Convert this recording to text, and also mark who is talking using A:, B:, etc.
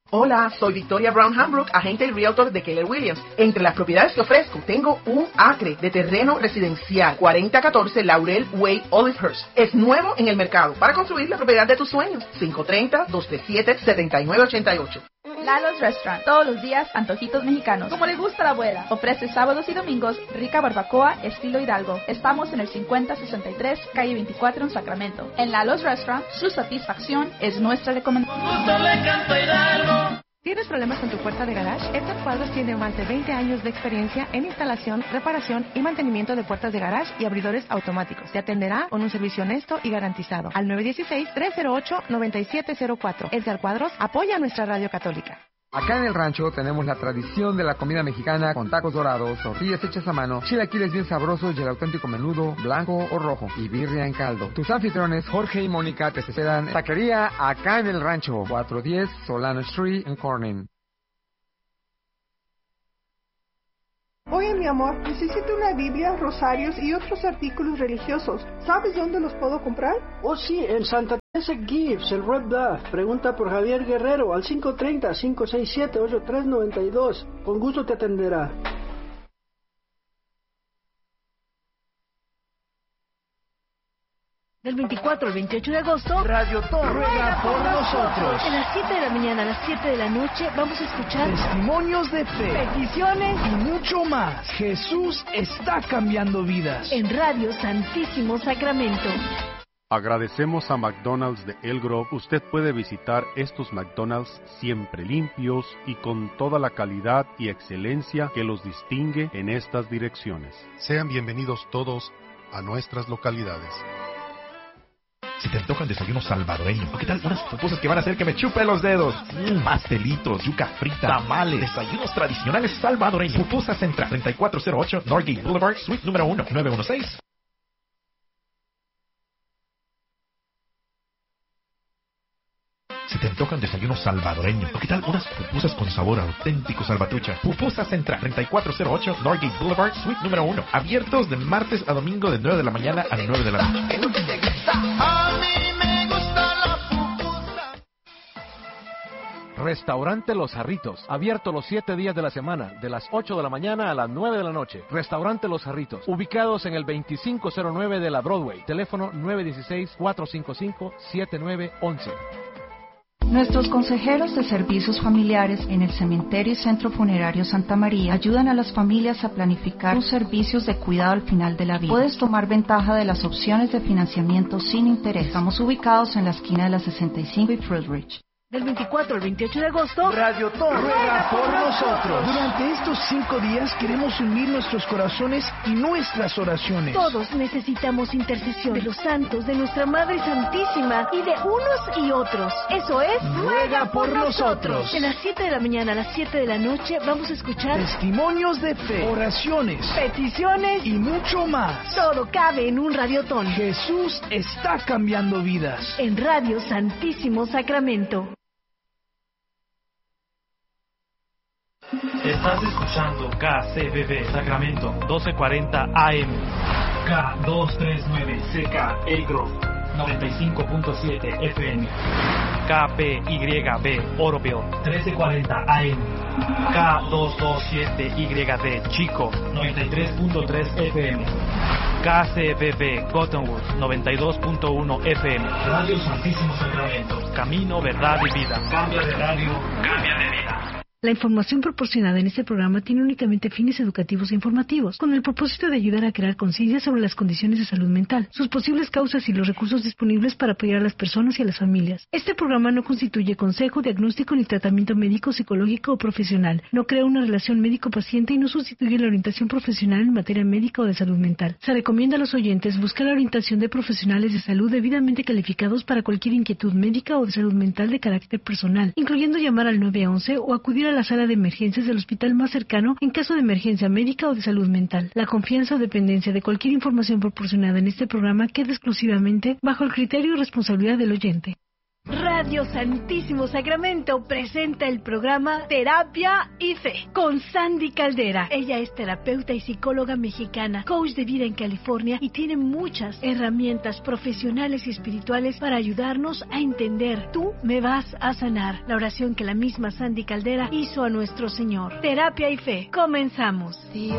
A: Hola, soy Victoria Brown Hambrook, agente y realtor de Keller Williams. Entre las propiedades que ofrezco, tengo un acre de terreno residencial, 4014 Laurel Way, Olivehurst. Es nuevo en el mercado para construir la propiedad de tus sueños. 530-237-7988.
B: Lalo's Restaurant. Todos los días, antojitos mexicanos. Como le gusta a la abuela. Ofrece sábados y domingos rica barbacoa estilo Hidalgo. Estamos en el 5063, calle 24 en Sacramento. En Lalo's Restaurant, su satisfacción es nuestra recomendación.
C: ¿Tienes problemas con tu puerta de garage? Héctor Cuadros tiene más de 20 años de experiencia en instalación, reparación y mantenimiento de puertas de garage y abridores automáticos. Te atenderá con un servicio honesto y garantizado. Al 916-308-9704. Héctor Cuadros apoya a nuestra radio católica.
D: Acá en el rancho tenemos la tradición de la comida mexicana con tacos dorados, tortillas hechas a mano, chilaquiles bien sabrosos y el auténtico menudo blanco o rojo y birria en caldo. Tus anfitriones Jorge y Mónica te esperan. Taquería Acá en el Rancho, 410 Solano Street en Corning.
E: Oye, mi amor, necesito una Biblia, rosarios y otros artículos religiosos. ¿Sabes dónde los puedo comprar?
F: Oh, sí, en Santa Teresa Gibbs, el Red Bluff. Pregunta por Javier Guerrero al 530-567-8392. Con gusto te atenderá.
G: Del 24 al 28 de agosto,
H: Radio Ton ruega por nosotros.
G: De las 7 de la mañana a las 7 de la noche vamos a escuchar
H: testimonios de fe,
G: peticiones
H: y mucho más. Jesús está cambiando vidas.
G: En Radio Santísimo Sacramento.
I: Agradecemos a McDonald's de El Grove. Usted puede visitar estos McDonald's siempre limpios y con toda la calidad y excelencia que los distingue en estas direcciones.
J: Sean bienvenidos todos a nuestras localidades.
K: Si te antojan desayunos salvadoreños, ¿o qué tal unas pupusas que van a hacer que me chupe los dedos? Pastelitos, yuca frita, tamales, desayunos tradicionales salvadoreños. Pupusas Central, 3408 Norgate Boulevard, Suite número 1, 916. Si te antojan desayunos salvadoreños, ¿o qué tal unas pupusas con sabor auténtico salvatrucha? Pupusas Central, 3408 Norgate Boulevard, Suite número 1. Abiertos de martes a domingo de 9 de la mañana a 9 de la noche.
L: Restaurante Los Jarritos, abierto los 7 días de la semana, de las 8 de la mañana a las 9 de la noche. Restaurante Los Jarritos, ubicados en el 2509 de la Broadway. Teléfono 916-455-7911.
M: Nuestros consejeros de servicios familiares en el Cementerio y Centro Funerario Santa María ayudan a las familias a planificar sus servicios de cuidado al final de la vida. Puedes tomar ventaja de las opciones de financiamiento sin interés. Estamos ubicados en la esquina de la 65 y Fruitridge.
G: Del 24 al 28 de agosto,
H: Radio Ton ruega por nosotros. Durante estos 5 días queremos unir nuestros corazones y nuestras oraciones.
G: Todos necesitamos intercesión de los santos, de nuestra Madre Santísima y de unos y otros. Eso es,
H: ruega por nosotros.
G: De las 7 de la mañana a las 7 de la noche vamos a escuchar
H: testimonios de fe, oraciones,
G: peticiones
H: y mucho más.
G: Todo cabe en un radiotón.
H: Jesús está cambiando vidas.
G: En Radio Santísimo Sacramento.
N: Estás escuchando KCBB Sacramento 1240 AM, K239 CK El Grove 95.7 FM, KPYB Oroville 1340 AM, K227YD Chico 93.3 FM, KCBB Cottonwood 92.1 FM. Radio Santísimo Sacramento, camino, verdad y vida. Cambia de radio, cambia de vida.
O: La información proporcionada en este programa tiene únicamente fines educativos e informativos, con el propósito de ayudar a crear conciencia sobre las condiciones de salud mental, sus posibles causas y los recursos disponibles para apoyar a las personas y a las familias. Este programa no constituye consejo, diagnóstico ni tratamiento médico, psicológico o profesional, no crea una relación médico-paciente y no sustituye la orientación profesional en materia médica o de salud mental. Se recomienda a los oyentes buscar la orientación de profesionales de salud debidamente calificados para cualquier inquietud médica o de salud mental de carácter personal, incluyendo llamar al 911 o acudir a la sala de emergencias del hospital más cercano en caso de emergencia médica o de salud mental. La confianza o dependencia de cualquier información proporcionada en este programa queda exclusivamente bajo el criterio y responsabilidad del oyente.
G: Radio Santísimo Sacramento presenta el programa Terapia y Fe con Sandy Caldera. Ella es terapeuta y psicóloga mexicana, coach de vida en California y tiene muchas herramientas profesionales y espirituales para ayudarnos a entender. Tú me vas a sanar. La oración que la misma Sandy Caldera hizo a nuestro Señor. Terapia y Fe. Comenzamos.